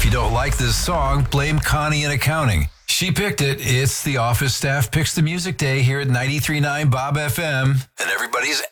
If you don't like this song, blame Connie in accounting. She picked it. It's the office staff picks the music day here at 93.9 Bob FM. And everybody's